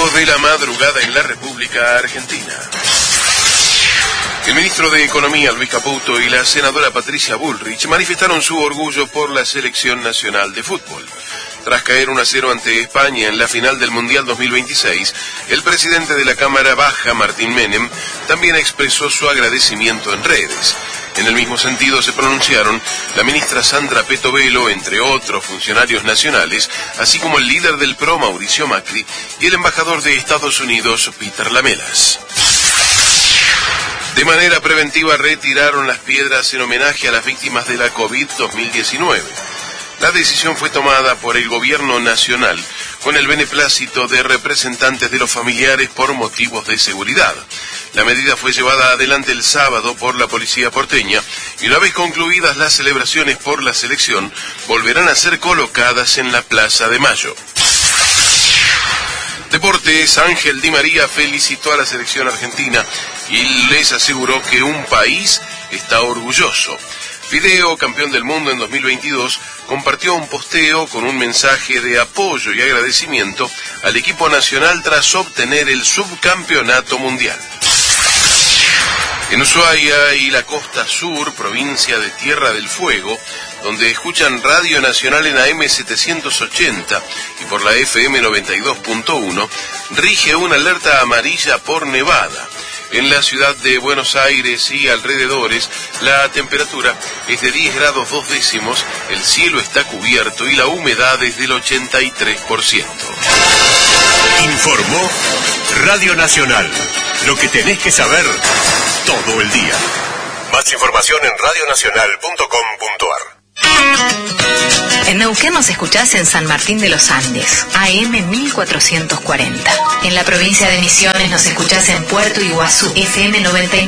4 de la madrugada en la República Argentina. El ministro de Economía, Luis Caputo, y la senadora Patricia Bullrich manifestaron su orgullo por la selección nacional de fútbol. Tras caer 1-0 ante España en la final del Mundial 2026, el presidente de la Cámara Baja, Martín Menem, también expresó su agradecimiento en redes. En el mismo sentido se pronunciaron la ministra Sandra Petovelo, entre otros funcionarios nacionales, así como el líder del PRO, Mauricio Macri, y el embajador de Estados Unidos, Peter Lamelas. De manera preventiva retiraron las piedras en homenaje a las víctimas de la COVID-19. La decisión fue tomada por el gobierno nacional con el beneplácito de representantes de los familiares por motivos de seguridad. La medida fue llevada adelante el sábado por la policía porteña y una vez concluidas las celebraciones por la selección, volverán a ser colocadas en la Plaza de Mayo. Deportes, Ángel Di María felicitó a la selección argentina y les aseguró que un país está orgulloso. Fideo, campeón del mundo en 2022, compartió un posteo con un mensaje de apoyo y agradecimiento al equipo nacional tras obtener el subcampeonato mundial. En Ushuaia y la costa sur, provincia de Tierra del Fuego, donde escuchan Radio Nacional en AM 780 y por la FM 92.1, rige una alerta amarilla por nevada. En la ciudad de Buenos Aires y alrededores, la temperatura es de 10 grados 2 décimos, el cielo está cubierto y la humedad es del 83%. Informó Radio Nacional. Lo que tenés que saber todo el día. Más información en radionacional.com.ar. En Neuquén nos escuchás en San Martín de los Andes, AM 1440. En la provincia de Misiones nos escuchás en Puerto Iguazú, FM 99.